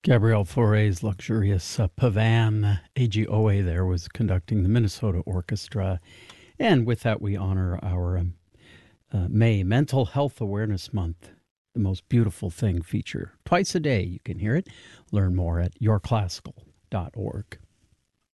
Gabrielle Fauré's luxurious Pavan AGOA there was conducting the Minnesota Orchestra. And with that, we honor our May Mental Health Awareness Month, the most beautiful thing feature. Twice a day, you can hear it. Learn more at yourclassical.org.